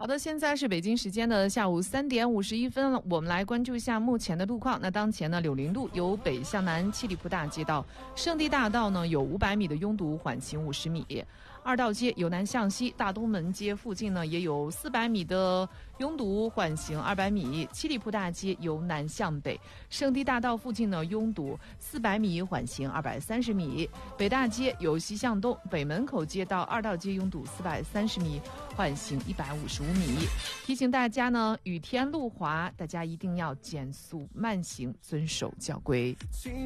好的，现在是北京时间的下午3点51分了，我们来关注一下目前的路况。那当前呢，柳林路由北向南七里铺大街到圣地大道呢有500米的拥堵，缓行50米。二道街由南向西，大东门街附近呢也有400米的拥堵，缓行200米。七里铺大街由南向北，圣地大道附近呢拥堵400米，缓行230米。北大街由西向东，北门口街到二道街拥堵430米，缓行155米。提醒大家呢，雨天路滑，大家一定要减速慢行，遵守交规。